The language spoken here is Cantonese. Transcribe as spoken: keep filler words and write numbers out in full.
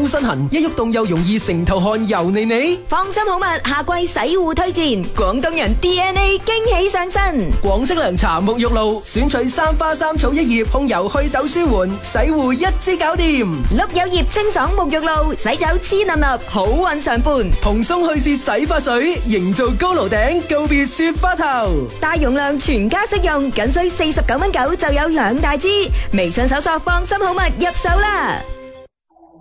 周身痕，一喐動又容易成頭汗油膩膩。 放心好物，夏季洗護推薦，廣東人 D N A 驚喜上身。 廣式涼茶沐浴露，選取三花三草一葉，控油去痘舒緩，洗護一支搞掂。 綠柚葉清爽沐浴露，洗走黐粒粒，好運常伴。 蓬鬆去屑洗髮水，營造高樓頂，告別雪花頭。 大容量全家適用，僅需四十九蚊九就有兩大支。微信搜索放心好物入手啦。